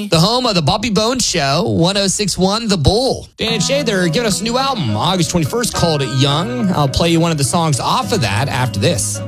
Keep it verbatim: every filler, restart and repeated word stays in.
City, the home of the Bobby Bones Show, one oh six point one The Bull. Dan and Shay, they're giving us a new album, August twenty-first, called Young. I'll play you one of the songs off of that after this.